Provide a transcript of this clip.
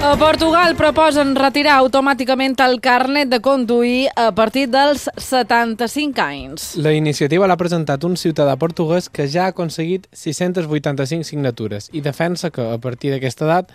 A Portugal proposen retirar automàticament el carnet de conduir a partir dels 75 anys. La iniciativa l'ha presentat un ciutadà portuguès que ja ha aconseguit 685 signatures i defensa que, a partir d'aquesta edat,